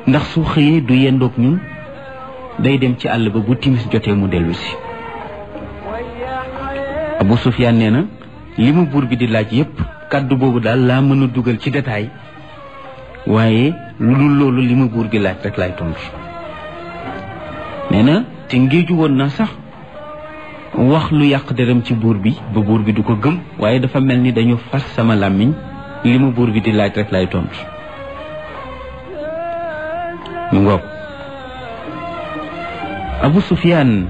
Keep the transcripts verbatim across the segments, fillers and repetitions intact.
ndax su xëyee du yendoog ñun day dem ci àll ba bu timis jotee mu dellu si. Abu Sufyaan nee na li mu buur bi di laaj yépp kàddu boobu daal laa mën a dugal ci détail waaye lu dul loolu li mu buur bi laaj rek laay tontu. nee na te ngéeju woon na sax wax lu yàq deram ci buur bi ba buur bi du ko gëm waaye dafa mel ni dañu fas sama làmmiñ li mu buur bi di laaj rek laay tontu. mu ngoog Abu Sufyaan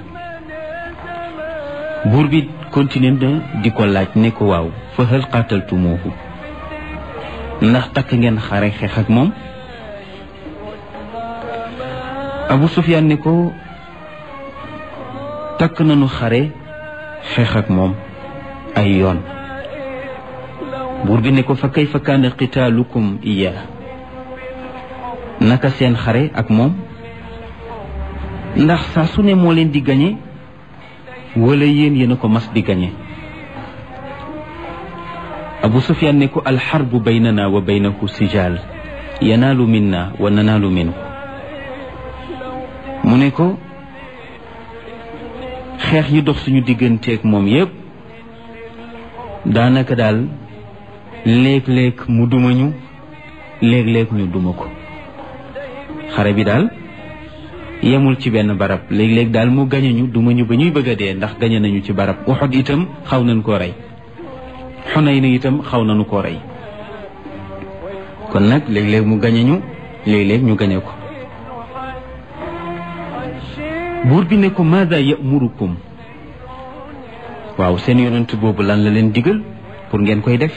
buur bi continué na di ko laaj ne ko waaw fa hal qataltumuuhu ndax takk ngeen xare xeex ak moom. Abu Sufyaan ne ko takk nañu xare xeex ak moom ay yoon. buur bi ne ko fa kayfa kaana qitaalukum iyaa naka seen xare ak moom ndax saa su ne moo leen di gañe wala yéen yéen a ko mas di gañe. Abu Sufyaan ne ko alxarbu baynana wa baynahu sijaal yanaalu minna wa nanaalu minhu. mu ne ko xeex yi dox suñu digganteeg moom yépp daanaka daal léeg-léeg mu duma ñu léeg-léeg ñu duma ko. xare bi daal yemul ci benn barab léeg-léeg daal mu gañe ñu duma ñu ba ñuy bëgg a dee ndax gañe nañu ci barab Uhud itam xaw nañu koo rey Xunayn itam xaw nañu koo rey. kon nag léeg-léeg mu gañe ñu léeg-léeg ñu gañe ko. buur bi ne ko maada yamurukum waaw seen yonent boobu lan la leen digal pour ngeen koy def.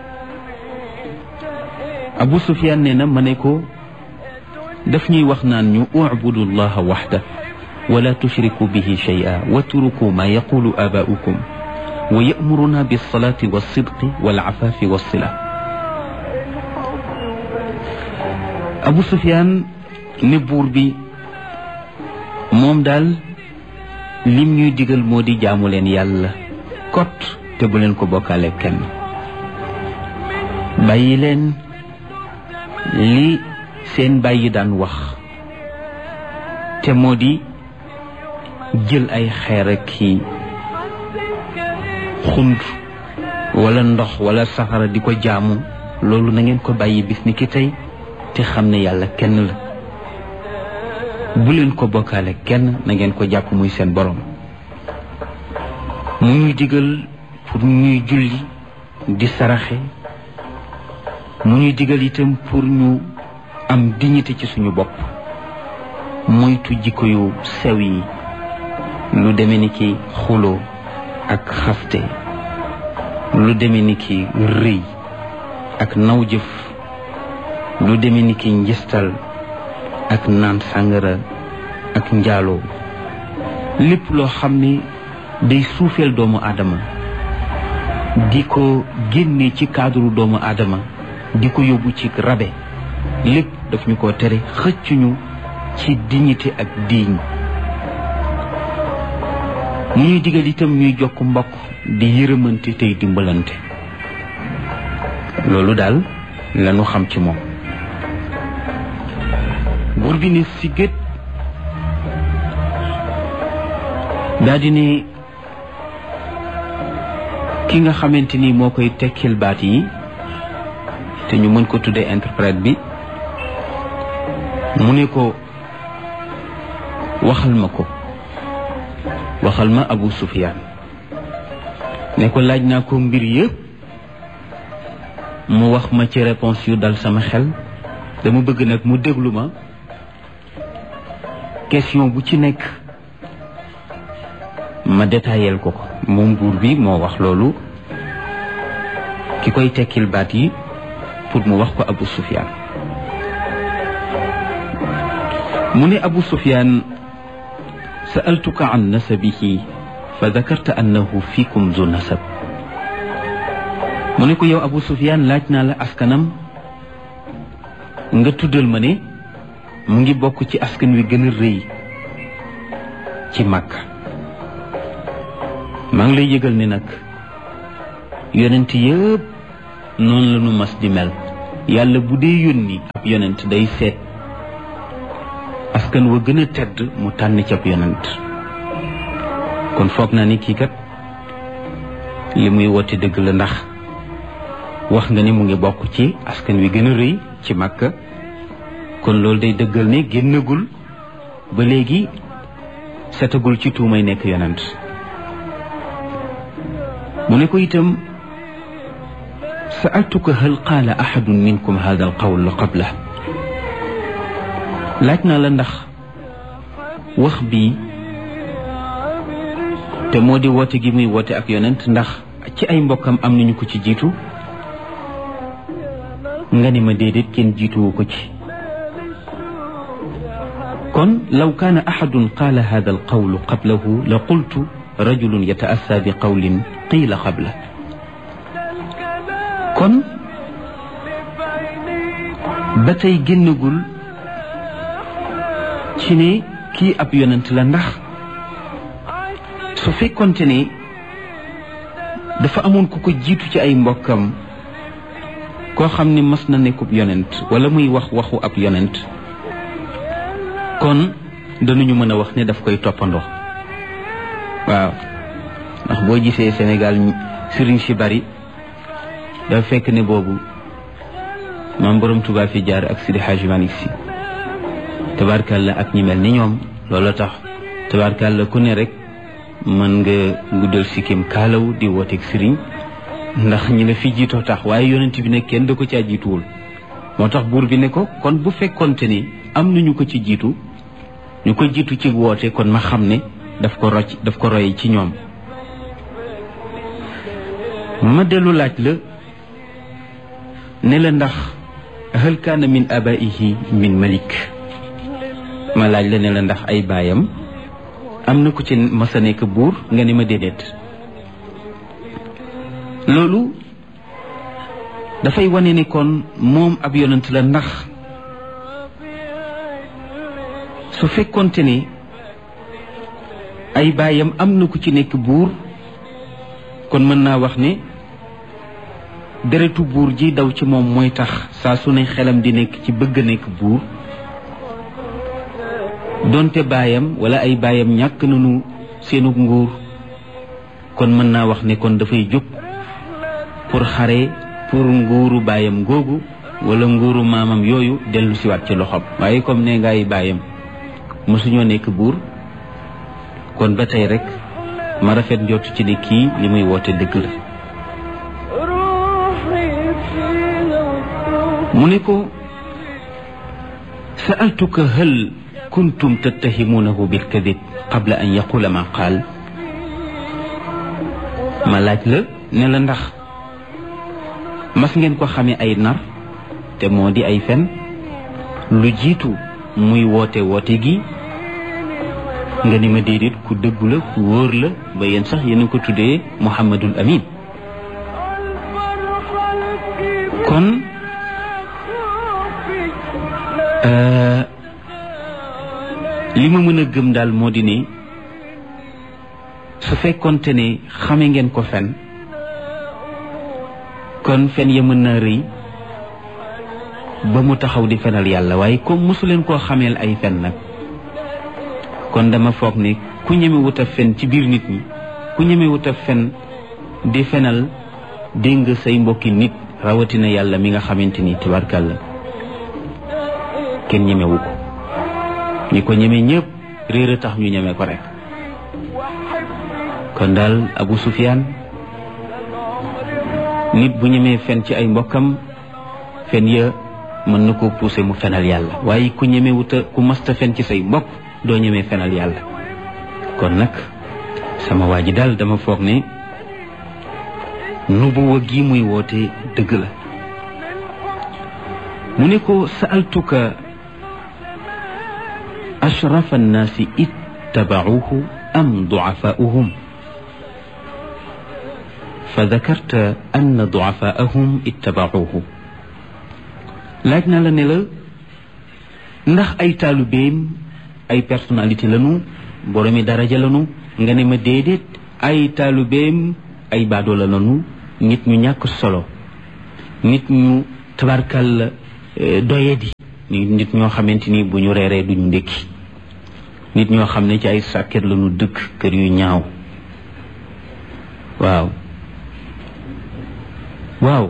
Abu Sufyaan nee na ma ne ko daf ñuy wax naan ñu ubudu llaha waxda wala tushriku bihi shay'a watruku ma yaqulu abaa'ukum wa ya'muruna bis-salati was-sidqi wal-'afaafi was-sila. Abu Sufyaan ne buur bi moom daal lim ñuy digal moo di jaamu leen yàlla kot te bu leen ko bokkaale kenn. bàyyi leen li seen bàyyi daan wax te moo di jël ay xeer ak ki xund wala ndox wala safara di ko jaamu loolu na ngeen ko bàyyi bis ni ki tey te xam ne yàlla kenn la. bu leen ko bokkaale kenn na ngeen ko jàpp muy seen borom. mu ñuy digal pour ñuy julli di saraxe mu ñuy digal itam pour ñu am dignité ci suñu bopp moytu jikko yu sew yi lu deme ni ki xuloo ak xaste lu deme ni ki rëy ak naw jëf lu deme ni ki njistal ak naan sàngara ak njaaloo lépp loo xam ne day suufeel doomu aadama di ko génne ci cadre doomu aadama di ko yóbbu ci rabe lépp daf ñu ko tere xëccuñu ci dignité ak diiñ. mu ñuy digal itam ñuy jokk mbokk di yërëmante tey dimbalante loolu daal lañu xam ci moom. buur bi ne sigét daa di ne ki nga xamante ni moo koy tekkil baat yi te ñu mën ko tuddee interprète bi mu ne ko waxal ma ko waxal ma Abu Sufyaan ne ko laaj naa ko mbir yëpp mu wax ma ci réponse yu dal sama xel dama bëgg nag mu déglu ma question bu ci nekk ma détaillel ko ko. moom buur bi moo wax loolu ki koy tekkil baat yi pour mu wax ko Abu Sufyaan. mu ne Abu Sufyaan sa'altuka an nasabihi fa dakarta annahu fiikum zu nasab. mu ne ko yow Abu Sufyaan laaj naa la askanam nga tuddal ma ne mu ngi bokk ci askan wi gën a rëy ci Makka. maa ngi lay yëgal ne nag yonent yëpp noonu la ñu mas di mel. yàlla bu dee yónni ab yonent day seet askan wa gën a tedd mu tànn ci ab yonent kon foog naa ni kii kat li muy woote dëgg la, ndax wax nga ni mu ngi bokk ci askan wi gën a rëy ci Makka, kon loolu day dëggal ne génnagul ba léegi setagul ci tuumay nekk yonent. mu ne ko itam sa'altuka hal qaala ahadun minkum hada al qawl qabla, laaj naa la ndax wax bi te moo di woote gi muy woote ak yonent ndax ci ay mbokkam am nañu ko ci jiitu. nga ni ma déedéet kenn jiituwu ko ci. kon law kaana ahadun qaala hada al qawlu qablahu la qultu rajulun yataassa bi qawlin qiila qabla. kon ba tey génnagul ci ne kii ab yonent la, ndax su fekkonte ne dafa amoon ku ko jiitu ci ay mbokkam koo xam ne mas na nekkub yonent wala muy wax waxu ab yonent, kon danañu mën a wax ne daf koy toppandoo. waaw ndax boo gisee Sénégal sëriñ si bari dafa fekk ne boobu maam borom Tuubaa fi jaar ak Sidi Hadji Malick Sy tabaarkàlla ak ñi mel ni ñoom. loolu tax tabaarkàlla ku ne rek mën nga guddal sikkim kaalaw di wooteeg sëriñ, ndax ñi la fi jiitoo tax, waaye yonent bi ne kenn da ko caa jiituwul. moo tax buur bi ne ko kon bu fekkonte ni am nañu ko ci jiitu ñu ko jiitu ci woote, kon ma xam ne daf ko rocc daf ko roy ci ñoom. ma dellu laaj la ne la ndax hal kaana min abaihi min malik, ma laaj la ne la ndax ay baayam am na ku ci masa nekk buur, nga ne ma déedéet. loolu dafay wane ni kon moom ab yonent la, ndax su fekkonte ni ay baayam am na ku ci nekk buur, kon mën naa wax ne deretu buur ji daw ci moom mooy tax saa su ne xelam di nekk ci bëgg a nekk buur. donte baayam wala ay baayam ñàkk nañu seenug nguur, kon mën naa wax ne kon dafay jóg pour xare pour nguuru baayam googu wala nguuru maamam yooyu dellu siwaat ci loxoom. waaye comme ne ngay baayam mosuñoo nekk buur, kon ba tey rek ma rafet njort ci ne kii li muy woote dëgg la. mu ne ko sa'altuka hal kuntum tattahimunahu bil kadib qabla an yaqula ma qaal, ma laaj la ne la ndax mas ngeen ko xamee ay nar te moo di ay fen lu jiitu muy woote woote gi. nga ni ma déedéet, ku dëggu la, ku wóor la, ba yéen sax yéen a ko tuddee Muhammadul Amin. kon li ma mën a gëm daal moo di ne su fekkonte ne xame ngeen ko fen, kon fen ya mën naa rëy ba mu taxaw di fenal yàlla. waaye comme mosu leen koo xameel ay fen nag, kon dama foog ne ku ñeme wut a fen ci biir nit ñi, ku ñeme wut a fen di fenal dégg nga say mbokki nit, rawatina yàlla mi nga xamante ni tabarkàlla kenn ñemewu ko. ñi ko ñeme ñëpp réer a tax ñu ñeme ko rek. kon daal Abu Sufyaan nit bu ñemee fen ci ay mbokkam, fen ya mën na koo pousser mu fenal yàlla. waaye ku ñeme wuta ku masta fen ci say mbokk doo ñemee fenal yàlla. kon nag sama waa ji daal dama foog ne nubuwa gi muy woote dëgg la. mu ne ko sa'altuka ashrafa annaasi ittaba'uuhu am du'afaa'uhum fa dakarta anna du'afaa'ahum ittaba'uuhu. laaj na la ne la ndax ay taalubeem ay personnalité lanu, boromi daraja lanu, nga ne ma déedéet, ay taalubeem ay baadoola lanu, nit ñu ñàkk solo, nit ñu tabarkal doyadi, nit ñoo xamante ni bu ñu reeree duñu ndékki. nit ñoo xam ne ci ay sàkket la ñu dëkk kër yu ñaaw waaw waaw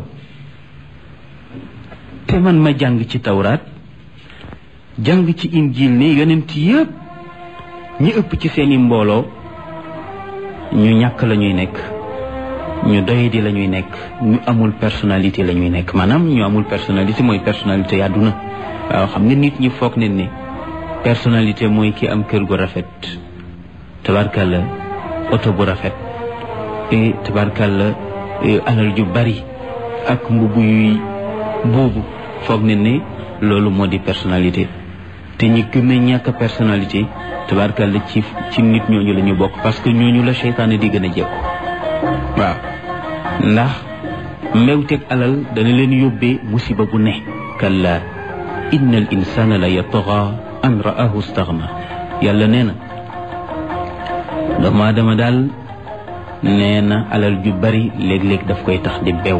te man ma jàng ci tawraat jàng ci injil ne yonent yëpp ñi ëpp ci seeni mbooloo ñu ñàkk la ñuy nekk ñu doyadi la ñuy nekk ñu amul personnalité la ñuy nekk maanaam ñu amul personnalité mooy personnalité yàdduna waaw xam nga nit ñi foog ne ne personnalité mooy ki am kër gu rafet tabarkalla oto bu rafet et tabarkalla alal ju bari ak mbubb yuy boobu foog ne ne loolu moo di personnalité te ñi gën a ñàkk personnalité tabarkalla ci ci nit ñooñu la ñu bokk parce que ñooñu la seytaane di gën a jekku waaw ndax mbewteeg alal dana leen yóbbee musiba bu ne kalla inna al insana la yatgha an ra'ahu staghna yàlla nee na doomu aadama daal nee na alal ju bari léeg-léeg daf koy tax di bew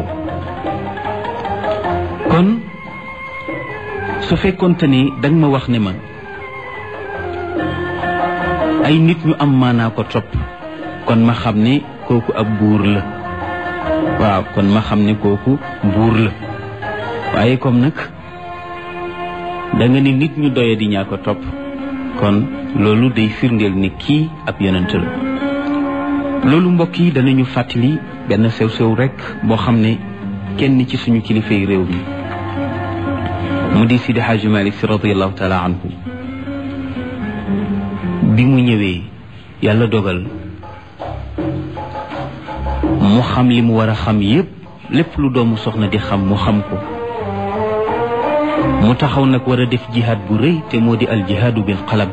kon su fekkoonte ni danga ma wax ne ma ay nit ñu am maanaa ko topp kon ma xam ne kooku ab buur la waaw kon ma xam ne kooku buur la waaye comme nag da nga ni nit ñu doye di ñaa ko topp kon loolu day firndeel ni kii ab yonent la loolu mbokk yi danañu fàttali benn sew-sew rek boo xam ne kenn ci suñu kilifay réew mi mu di Sidi Hadji Malick Sy radiyallahu taala anhu bi mu ñëwee yàlla dogal mu xam li mu war a xam yépp lépp lu doomu soxna di xam mu xam ko mu taxaw nag war a def jihaad bu rëy te moo di al jihaadu bil qalam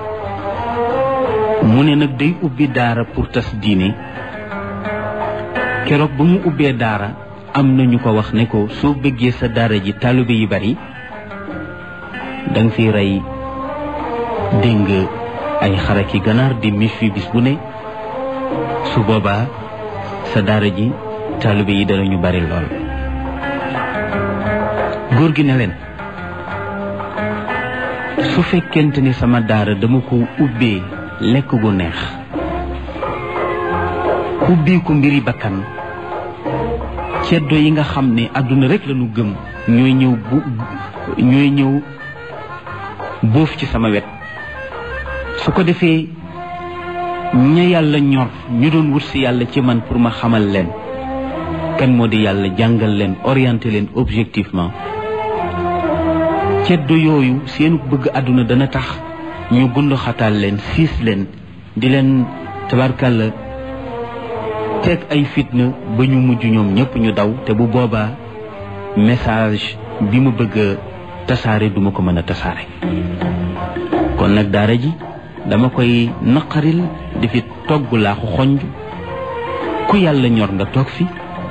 mu ne nag day ubbi daara pour tas diine keroog ba mu ubbee daara am na ñu ko wax ne ko soo bëggee sa daara ji taalibe yi bari danga fi rey dégg ay xaraki ganaar di mis fi bis bu ne su boobaa sa daara ji taalibe yi danañu bari lool góor gi ne leen su fekkente ni sama daara dama ko ubbee lekk gu neex ubbee ko mbiri bakkan ceddo yi nga xam ne àdduna rek lañu gëm ñooy ñëw bu ñooy ñëw boof ci sama wet su ko defee ña yàlla ñor ñu doon wut si yàlla ci man pour ma xamal leen kan moo di yàlla jàngal leen orienté leen objectivement ceddo yooyu seenu bëgg àdduna dana tax ñu gund xataal leen siis leen di leen tabarkàlla teg ay fitna ba ñu mujj ñoom ñëpp ñu daw te bu boobaa message bi mu bëgg a tasaare duma ko mën a tasaare kon nag daara ji dama koy naqaril di fi togg laaxu xonj ku yàlla ñor nga toog fi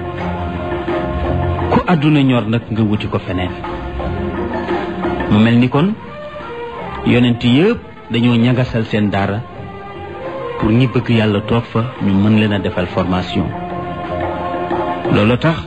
ku àdduna ñor nag nga wuti ko feneen mu mel ni kon yonent yëpp dañoo ñagasal seen daara pour ñi bëgg yàlla toog fa ñu mën leen a defal formation loolu tax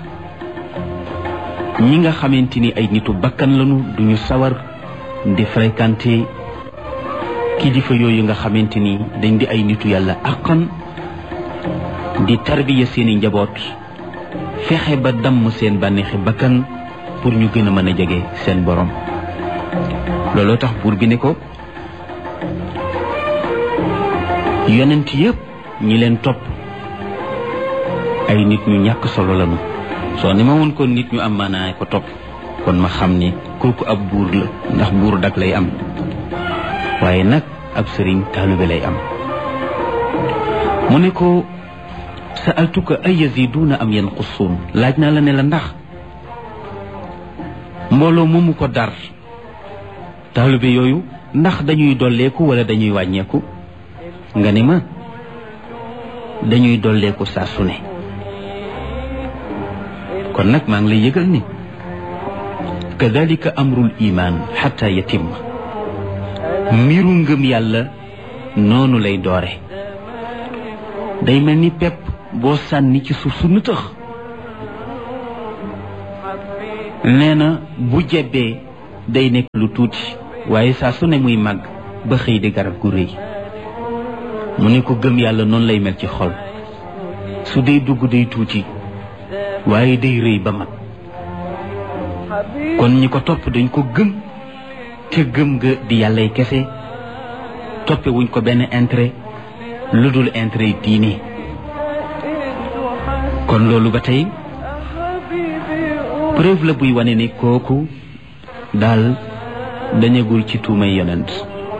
ñi nga xamante ni ay nitu bakkan lañu duñu sawar di fréquenter kilifa yooyu nga xamante ni dañ di ay nitu yàlla àqan di tarbiya seeni njaboot fexe ba damm seen bànneexi bakkan pour ñu gën a mën a jege seen borom looloo tax buur bi ne ko yonent yëpp ñi leen topp ay nit ñu ñàkk solo lañu soo ni ma woon kon nit ñu am maanaay ko topp kon ma xam ni kooku ab buur la ndax buur dak lay am waaye nag ab sëriñ taalibe lay am mu ne ko sa'altuka ay yaziduuna am yanqusuun laaj naa la ne la ndax mbooloo moomu ko dar taalibe yooyu ndax dañuy dolleeku wala dañuy wàññeeku nga ni ma dañuy dolleeku saa su ne kon nag maa ngi lay yëgal ni kadalika amrul iman xatta yatimma mbiru ngëm yàlla noonu lay doore day mel ni pepp boo sànni ci suuf su nëtëx nee na bu jebbee day nekk lu tuuti waaye saa su ne muy màgg ba xëy di garab gu rëy mu ne ko gëm yàlla noonu lay mel ci xol su dee dugg day tuuti waaye day rëy ba mag kon ñi ko topp dañ ko gëm te gëm nga di yàllay kese toppe wuñ ko benn intérêt lu dul intérêt diine kon loolu ba tey preuve la buy wane ni kooku daal dañagul ci tuumay yonent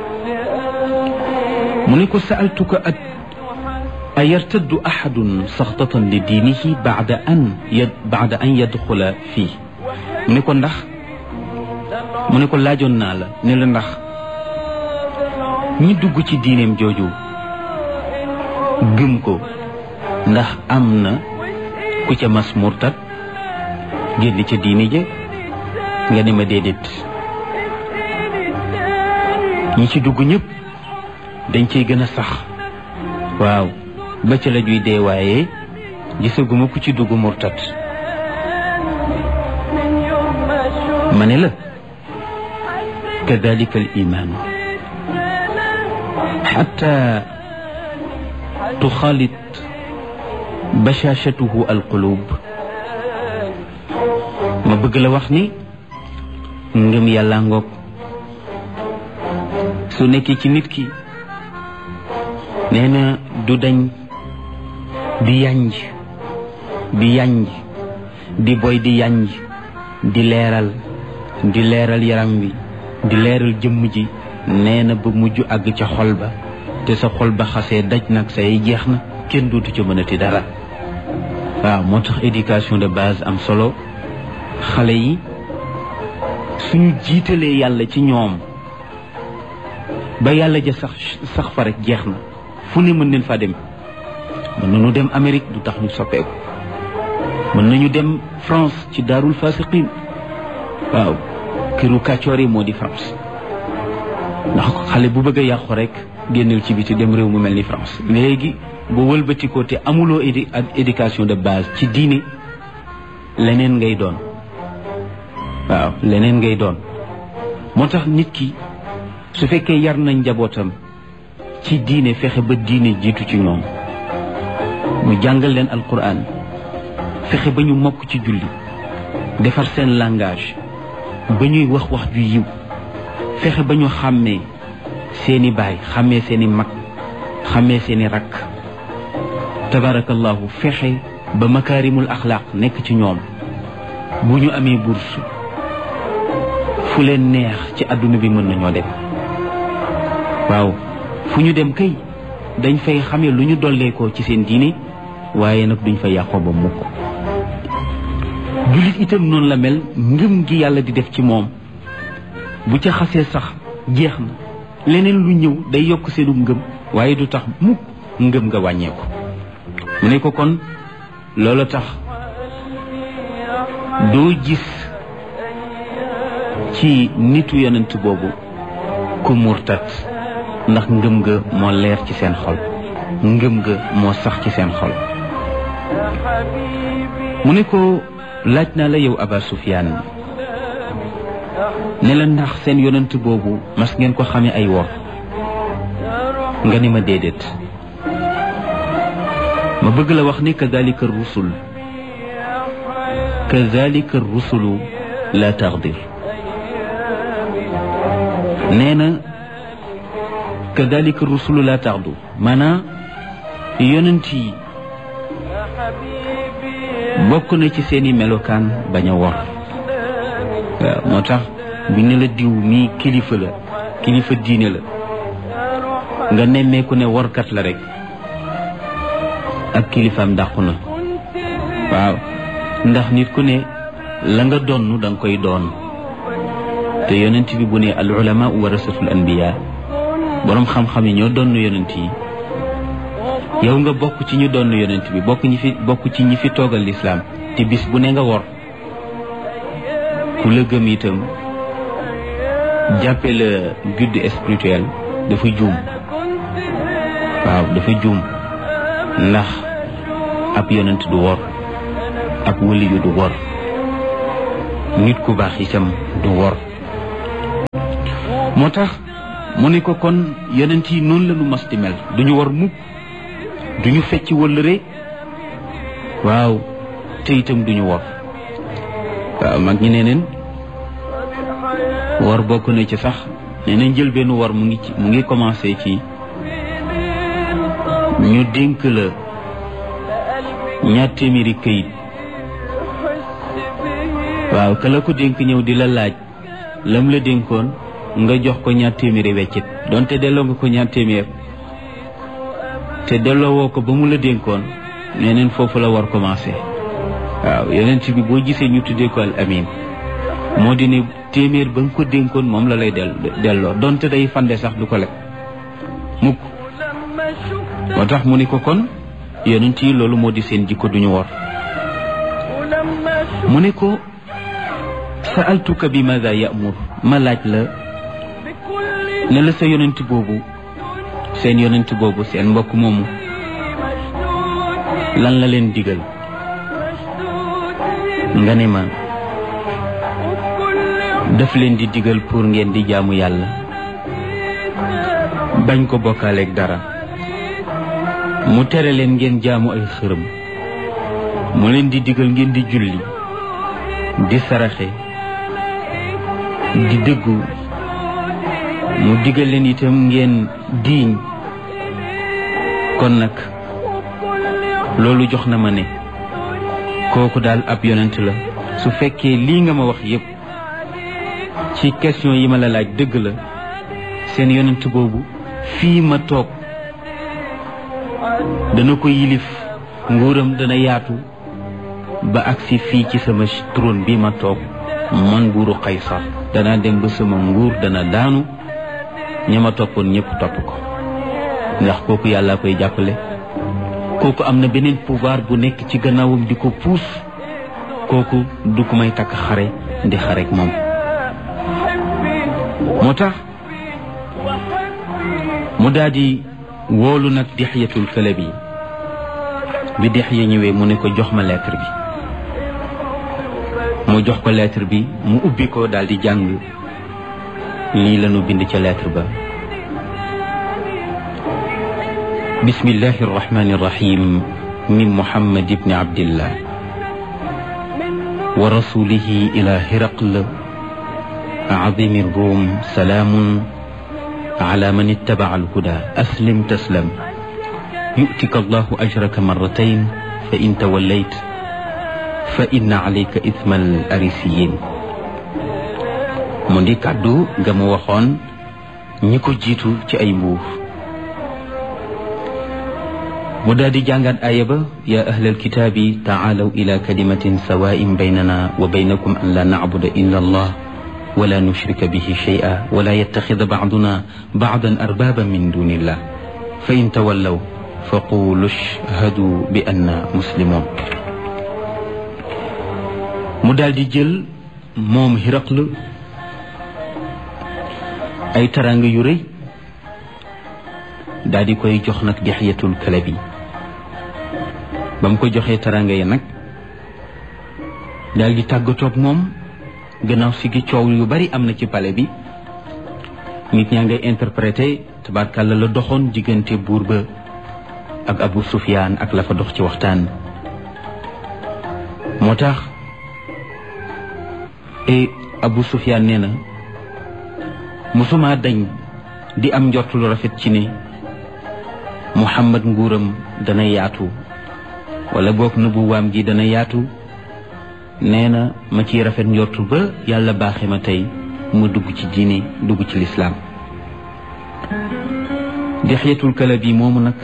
mu ne ko sa'altuka at ayartaddu ahadun saxtatan li diinihi ba'da an yad ba'da an yadxula fii mu ne ko ndax mu ne ko laajoon naa la ne la ndax ñi dugg ci diineem jooju gëm ko ndax am na ku ca mas murtad génn ca diine ja nga ne ma déedéet ñi ci dugg ñëpp dañ cey gën a sax waaw ba ca la juy dee waaye gisaguma ku ci dugg murtad ma ne la kadalika al iman xatta tuxaalit bashashatuhu al qulub ma bëgg la wax ni ngëm yàlla ngoog su nekkee ci nit ki nee na du dañ di yanj di yanj di boy di yanj di leeral di leeral yaram bi di leeral jëmm ji nee na ba mujj àgg ca xol ba te sa xol ba xasee daj nag say jeex na kenn dootu ca mënati dara waaw moo tax éducation de base am solo xale yi suñu jiitalee yàlla ci ñoom ba yàlla ja sax sax fa rek jeex na fu ne mën nañ faa dem mën nañu dem Amérique du tax ñu soppeeku mën nañu dem France ci daarul fasiqin waaw këru kàccoor yi moo di France ndax xale bu bëgg a yàqu rek génnal ci biti dem réew mu mel ni France léegi boo wëlbatikoo te amuloo édi éducation de base ci diine leneen ngay doon waaw leneen ngay doon moo tax nit ki su fekkee yar nañ njabootam ci diine fexe ba diine jiitu ci ñoom mu jàngal leen alquran fexe ba ñu mokk ci julli defar seen langage ba ñuy wax wax ju yiw fexe ba ñu xàmmee seeni baay xàmmee seeni mag xàmmee seeni rakk tabarakallahu fexe ba makaarimul axlaaq nekk ci ñoom bu ñu amee bourse fu leen neex ci àdduna bi mën nañoo dem waaw fu ñu dem kay dañ fay xamee lu ñu dolleekoo ci seen diine waaye nag duñ fa yàqoo ba mukk jullit itam noonu la mel ngëm gi yàlla di def ci moom bu ca xasee sax jeex na leneen lu ñëw day yokk seenu ngëm waaye du tax mukk ngëm nga wàññeeku mu ne ko kon loolu tax doo gis ci nitu yonent boobu ku murtat ndax ngëm nga moo leer ci seen xol ngëm nga moo sax ci seen xol mu ne ko laaj naa la yow Aba Sufyaan ne la ndax seen yonent boobu mas ngeen ko xamee ay wor nga ni ma déedéet ma bëgg la wax ni kadalika rusul kadalika rusulu la taxdir nee na kadalika rusulu la taxdu maanaam yonent yi bokk na ci seeni melokaan bañ a wor waaw moo tax bu ne la diw mii kilifa la kilifa diine la nga nemmeeku ne workat la rek ak kilifaam dàqu na waaw ndax nit ku ne la nga donn da nga koy doon te yonent bi bu ne al ulama warasatul anbiya boroom xam-xam yi ñoo doon yonent yi yow nga bokk ci ñu doon yonent bi bokk ñi fi bokk ci ñi fi toogal lislaam te bis bu ne nga wor ku la gëm itam jàppe la guide spirituel dafa juum waaw dafa juum ndax ab yonent du wor ab waliyu du wor nit ku baax itam du wor moo tax mu ne ko kon yonent yi noonu la ñu mas di mel duñu war mukk duñu fecc wëllëre waaw te itam duñu wor waaw mag ñi nee neen war bokk na ci sax nee nañ jël benn war mu ngi ci mu ngi commencé ci ñu dénk la ñaar téeméeri këyit waaw ka la ko dénk ñëw di la laaj lam la dénkoon nga jox ko ñaar téeméeri weccit donte delloo nga ko ñaar téeméer te delloo woo ko ba mu la dénkoon nee neen foofu la war commencé waaw yonent bi boo gisee ñu tuddee ko al amin moo di ne téeméer ba nga ko dénkoon moom la lay del delloo donte day fande sax du ko lekk mukk moo tax mu ni ko kon yonent yi loolu moo di seen jikko duñu wor mu ne ko sa'altuka bi maada ya'mur ma laaj la ne la sa yonent boobu seen yonent boobu seen mbokk moomu lan la leen digal nga ne ma daf leen di digal pour ngeen di jaamu yàlla bañ ko bokkaaleeg dara mu tere leen ngeen jaamu ay xërëm mu leen di digal ngeen di julli di saraxe di dëggu mu digal leen itam ngeen diiñ kon nag loolu jox na ma ne kooku daal ab yonent la su fekkee lii nga ma wax yépp ci question yi ma la laaj dëgg la seen yonent boobu fii ma toog dana ko yilif nguuram dana yaatu ba agsi fii ci sama trône bi ma toog man buuru Qaysar danaa dem ba sama nguur dana daanu ña ma toppoon ñëpp topp ko ndax kooku yàlla koy jàppale kooku am na beneen pouvoir bu nekk ci gannaawam di ko puus kooku du ko may takk xare di xarek moom moo tax mu daal di woolu nag Dihyatul Kalbi bi Dihya ñëwee mu ne ko jox ma lettre bi mu jox ko lettre bi mu ubbi ko daal di jàng lii lañu bind ca lettre ba bismillahi arrahmani irrahim min Muhammad ibni Abdillah wa rasulihi ila Hiraql azimi Rum salaamun ala man ittabaca alhuda aslim taslam yu'tika allahu ajraka marratayn fa in tawallayt fa inna alayka ithma al arisiyin mu di kàddu nga mu waxoon ñi ko jiitu ci ay mbuur mu daal di jàngaat aaya ba ya ahlal kitaabi taalaw ila kalimatin sawaa'in baynana wa baynakum an la na'buda illa allah wala nushrika bihi shay'a wala yattakhidha ba'duna ba'dan arbaban min dunillah fa in tawallaw faqulu ashhadu bi anna muslimun mu daal di jël moom Hiraql ay taranga yu rëy daal di koy jox nag Dihyatul Kalbi ba mu ko joxee taranga yi nag daal di tàggatoog moom gannaaw si gi coow yu bari am na ci palais bi nit ñaa ngay interprété tabarkàlla la doxoon diggante buur ba ak Abu Sufyaan ak la fa dox ci waxtaan moo tax e Abu Sufyaan nee na musuma dañ di am njort lu rafet ci ne Muhammad nguuram dana yaatu wala boog nubuwaam gi dana yaatu nee na ma ciy rafet njortu ba yàlla baaxe ma tey ma dugg ci diine dugg ci lislaam Dihyatul Kalbi moomu nag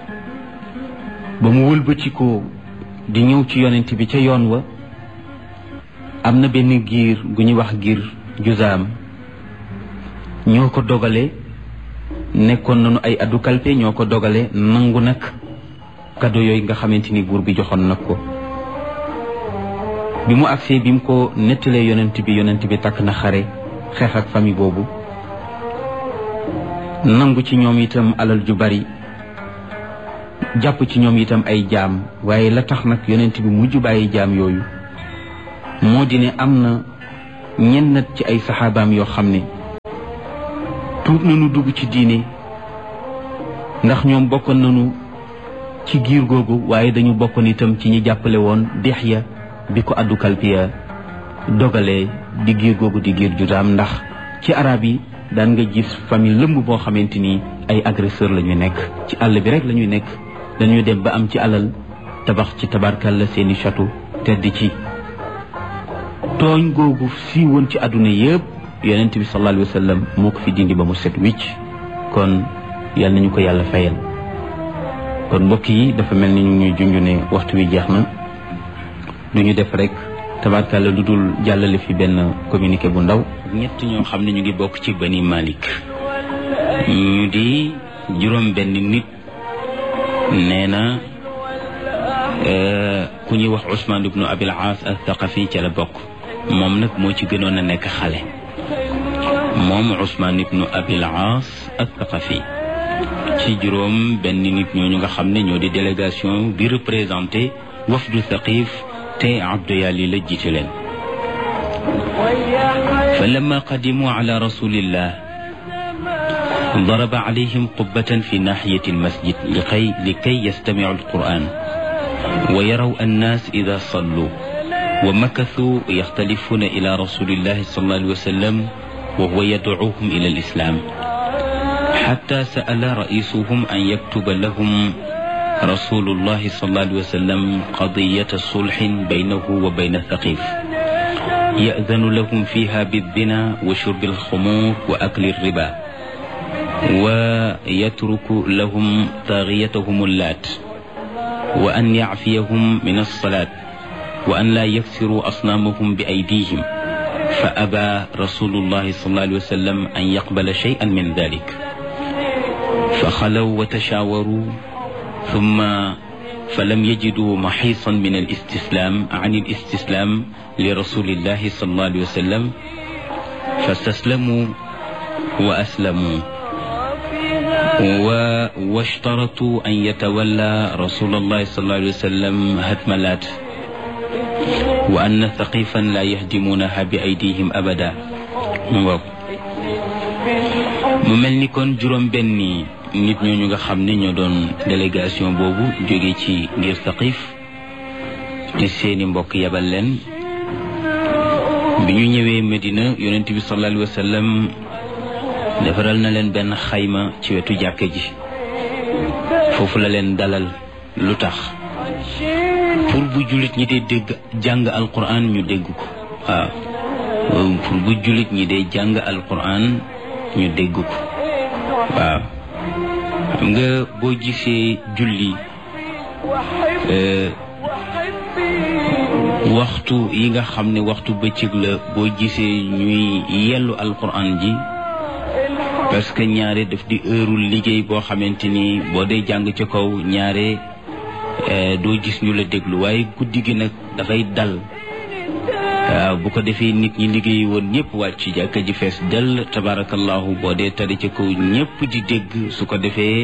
ba mu wëlbatikoo di ñëw ci yonent bi ca yoon wa am na benn giir gu ñuy wax giir Juzaam ñoo ko dogale nekkoon nañu ay addu kalpe ñoo ko dogale nangu nag kado yooyu nga xamante ni buur bi joxoon nag ko bi mu agsee bi mu ko nettalee yonent bi yonent bi takk na xare xeex ak famille boobu nangu ci ñoom itam alal ju bari jàpp ci ñoom itam ay jaam waaye la tax nag yonent bi mujj bàyyi jaam yooyu moo di ne am na ñenn ci ay saxaabaam yoo xam ne tuub nañu dugg ci diine ndax ñoom bokkoon nañu ci giir googu waaye dañu bokkoon itam ci ñi jàppale woon Dihya bi ko addu kalpiya dogalee di giir googu di giir Judaam ndax ci arab yi daan nga gis famille lëmb boo xamante ni ay agresseur la ñuy nekk ci àll bi rek la ñuy nekk dañuy dem ba am ci alal tabax ci tabarkalla seeni château tedd ci tooñ googu si woon ci àdduna yëpp yonent bi sallallahu alayhi wa sallam moo ko fi dindi ba mu set wicc kon yal nañu ko yàlla fayal kon mbokk yi dafa mel ni ñu ñuy junj ne waxtu wi jeex na lu ñu def rek tabarkalla lu dul jàllale fi benn communiqué bu ndaw ñett ñoo xam ne ñu ngi bokk ci Bani Malik ñu di juróom benn nit nee na ku ñuy wax Ousmane ibnu Abil Aas al-Thaqafi ca la bokk moom nag moo ci gënoon a nekk xale moom Ousmane ibnu Abil Aas al-Thaqafi ci juróom benn nit ñooñu nga xam ne ñoo di délégation bi représenté wafdu Thaqif te Abdu Yali la jiite leen fa lamma qadimu ala rasulillah daraba alayhim qubbatan fi nahiyati almasjid likay likay yastamicu alquran wa yaraw annas ida sallu wa makathu yaxtalifuna ila rasulillahi sallallahu alayhi wa sallam wa huwa yadcuuhum ila alislam xatta sa'ala raisuhum an yaktuba lahum rasulullahi sallallahu alayhi wa sallam qadiyata sulxin baynahu wa bayna Thaqif ya'danu lahum fiha biddina wa shurbi alxumur wa akli alriba wa yatruku lahum taagiyatahum allaat wa an yacfiyahum min alsalat wa an laa yaksiru asnaamahum bi aydihim fa aba rasulullahi sallallahu alayhi wa sallam an yaqbala shay'an min dalik fa xalaw wa tashaawaru ثم فلم يجدوا محيصا من الاستسلام عن الاستسلام لرسول الله صلى الله عليه وسلم فاستسلموا وأسلموا واشترطوا أن يتولى رسول الله صلى الله عليه وسلم هدملات وأن ثقيفا لا يهدمونها بأيديهم أبدا مملني كون جروم بني nit ñooñu nga xam ne ñoo doon délégation boobu jóge ci ngir Thaqif te seeni mbokk yabal leen bi ñu ñëwee Medina yonent bi sallallahu alayhi wa sallam defaral na leen benn xayma ci wetu jàkke ji foofu la leen dalal lu tax pour bu jullit ñi dee dégg jàng alquran ñu dégg ko waaw pour bu jullit ñi dee jàng alquran ñu dégg ko waaw xam nga boo gisee julli waxtu yi nga xam ne waxtu bëccëg la boo gisee ñuy yellu alquran ji parce que ñaare daf di heure liggéey boo xamante ni boo dee jàng ca kaw ñaare doo gis ñu la déglu waaye guddi gi nag dafay dal waaw bu ko defee nit ñi liggéey woon ñëpp wàcc ci jàkka ji fees dell tabarakallahu boo dee tari ca kaw ñëpp di dégg su ko defee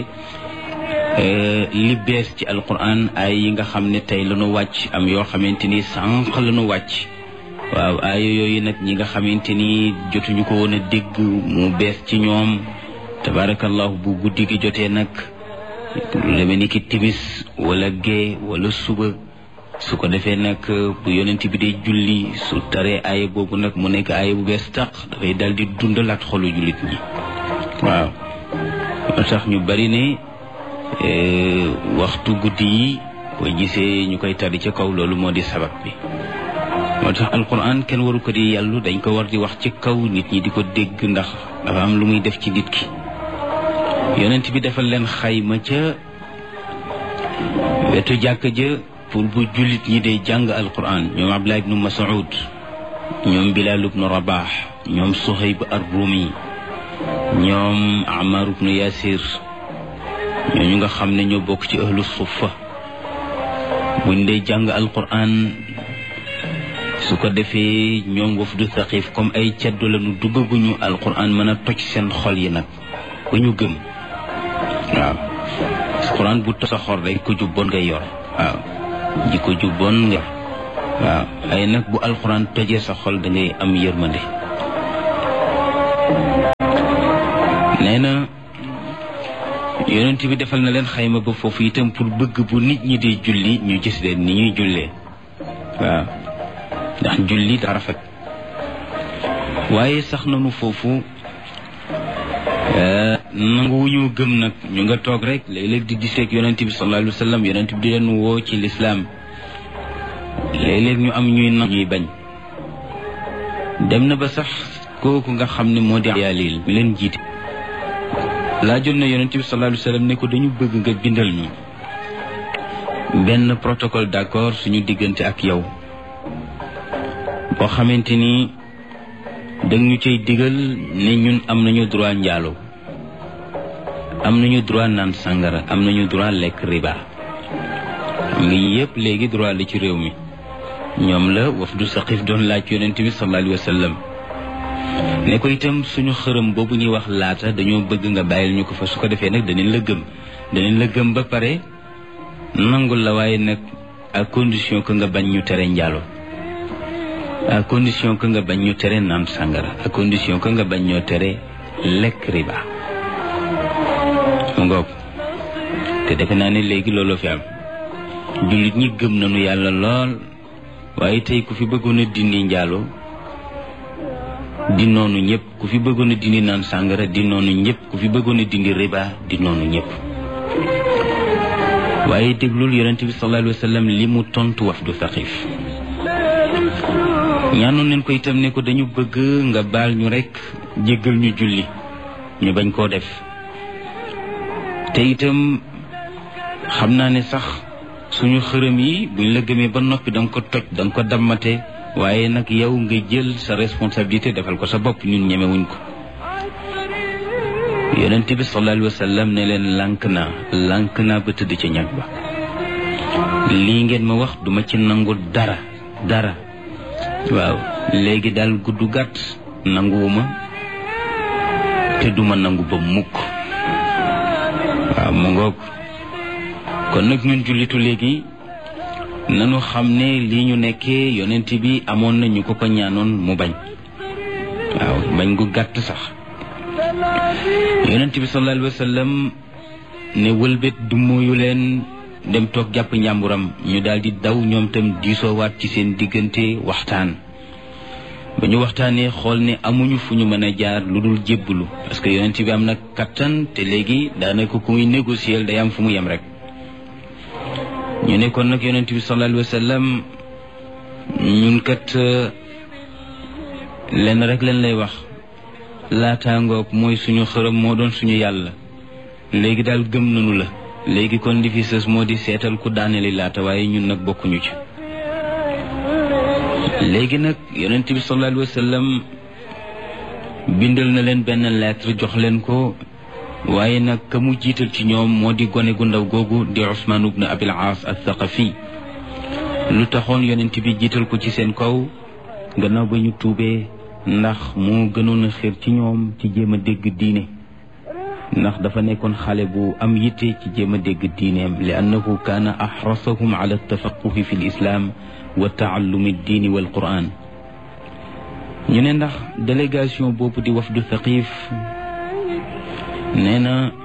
li bees ci alquran ay yi nga xam ne tey la ñu wàcc am yoo xamante ni sànq la ñu wàcc waaw aaya yooyu nag ñi nga xamante ni jotuñu ko woon a dégg mu bees ci ñoom tabarakallahu bu guddi gi jotee nag lu demee ni ki timis wala gee wala suba su ko defee nag bu yonent bi dee julli su taree aaya boobu nag mu nekk aaya bu bees tàq dafay dal di dundalaat xolu jullit ñi waaw moo tax ñu bari ne waxtu guddi yi boo gisee ñu koy tari ca kaw loolu moo di sabab bi moo tax alquran kenn waru ko di yàllu dañ ko war di wax ci kaw nit ñi di ko dégg ndax dafa am lu muy def ci nit ki yonent bi defal leen xayma ca wetu jàkka ja pour bu jullit ñi dee jàng alquran ñoom Abdullah ibnu Mas'ud ñoom Bilal ibnu Rabah ñoom Suhayb ar-Rumi ñoom Ammar ibnu Yasir ñooñu nga xam ne ñoo bokk ci ahlu suffa buñ dee jàng alquran su ko defee ñoom wafdu Thaqif comme ay ceddo lañu duggaguñu alquran mën a toj seen xol yi nag ba ñu gëm waaw alquran bu toj sa xol rek ko jubboon ngay yor waaw ji ko jubboon nga waaw ay nag bu alquran tojee sa xol da ngay am yërmande nee na yonent bi defal na leen xayma ba foofu itam pour bëgg bu nit ñi di julli ñu gis leen ni ñuy jullee waaw ndax julli daa rafet waaye sax nañu foofu nangu ñu gëm nag ñu nga toog rek léeg-léeg di diseeg yonent bi sallallahu alayhi wa sallam yonent bi di leen woo ci lislaam léeg-léeg ñu am ñuy nangu ñuy bañ dem na ba sax kooku nga xam ne moo di Yaalil mi leen jiite laajoon na yonent bi sallallahu alayhi wa sallam ne ko dañu bëgg nga bindal ñu benn protocole d'accord suñu diggante ak yow boo xamante ni dang ñu cay digal ne ñun am nañu droit njaaloo am nañu droit naan sàngara am nañu droit lekk riba xam nga yëpp léegi droit la ci réew mi ñoom la wafdu Saqif doon laaj yonent bi sallallahu alayhi wa sallam ne ko itam suñu xërëm boobu ñuy wax laata dañoo bëgg nga bàyyil ñu ko fa su ko defee nag danañ la gëm danañ la gëm ba pare nangul la waaye nag à condition que nga bañ ñu tere njaalo à condition que nga bañ ñu tere naan sàngara à condition que nga bañ ñoo tere lekk riba mu ngoog te defe naa ne léegi looloo fi am jullit ñi gëm nañu yàlla lool waaye tey ku fi bëggoon a dindi njaalo di noonu ñëpp ku fi bëggoon a dindi naan sàngara di noonu ñëpp ku fi bëggoon a dindi riba di noonu ñëpp waaye déglul yonent bi sallallahu alayhi wa sallam li mu tontu wafdu Saqif ñaanoon nañ ko itam ne ko dañu bëgg nga baal ñu rekk jéggal ñu julli ñu bañ koo def te itam xam naa ne sax suñu xërëm yi buñ la gëmee ba noppi danga ko toj danga ko dammate waaye nag yow nga jël sa responsabilité defal ko sa bopp ñun ñemewuñ ko yonent bi sallallahu alayhi wa sallam ne leen lànk naa lànk naa ba tëdd ca ñag ba lii ngeen ma wax duma ci nangu dara dara waaw léegi daal gudd gàtt nanguwuma te duma nangu ba mukk waaw mu ngoog kon nag ñun jullitu léegi nanu xam ne lii ñu nekkee yonent bi amoon na ñu ko ko ñaanoon mu bañ waaw bañ gu gàtt sax yonent bi sallallahu alayhi wa sallam ne wëlbét du mooyu leen dem toog jàpp njàmburam ñu daal di daw ñoom tam diisoowaat ci seen diggante waxtaan ba ñu waxtaanee xool ne amuñu fu ñu mën a jaar lu dul jébbalu parce que yonent bi am na kattan te léegi daanaka ku muy négocier day am fu mu yem rek ñu ne kon nag yonent bi sallallahu alayhi wa sallam ñun kat lenn rek leen lay wax laataangoog mooy suñu xërëm moo doon suñu yàlla léegi daal gëm nañu la léegi kon li fi sës moo di seetal ku daaneli laata waaye ñun nag bokkuñu ci léegi nag yonent bi sallallahu alayhi wa sallam bindal na leen benn lettre jox leen ko waaye nag ka mu jiital ci ñoom moo di gone gu ndaw googu di Usmaan ibn Abil Aas al-Thaqafi lu taxoon yonent bi jiital ko ci seen kaw gannaaw ba ñu tuubee ndax moo gënoon a xër ci ñoom ci jéem a dégg diine ndax dafa nekkoon xale bu am yitte ci jéem a dégg diineem li annahu kaana axrasahum ala tafaquhi fi lislaam wa taallumi diini wal quran ñu ne ndax délégation boobu di wafdu Thaqif nee na